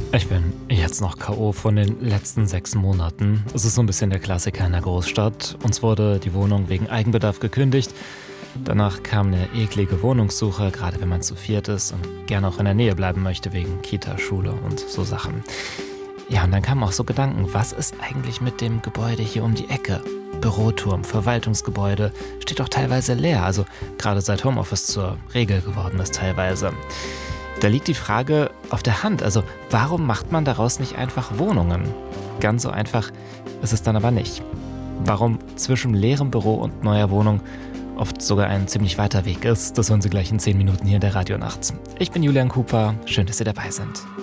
Ich bin jetzt noch K.O. von den letzten 6 Monaten. Es ist so ein bisschen der Klassiker in der Großstadt. Uns wurde die Wohnung wegen Eigenbedarf gekündigt. Danach kam eine eklige Wohnungssuche, gerade wenn man zu viert ist und gerne auch in der Nähe bleiben möchte wegen Kita, Schule und so Sachen. Ja, und dann kamen auch so Gedanken, was ist eigentlich mit dem Gebäude hier um die Ecke? Büroturm, Verwaltungsgebäude, steht doch teilweise leer, also gerade seit Homeoffice zur Regel geworden ist teilweise. Da liegt die Frage auf der Hand, also warum macht man daraus nicht einfach Wohnungen? Ganz so einfach ist es dann aber nicht. Warum zwischen leerem Büro und neuer Wohnung oft sogar ein ziemlich weiter Weg ist, das hören Sie gleich in 10 Minuten hier in der Radionacht. Ich bin Julian Cooper, schön, dass Sie dabei sind.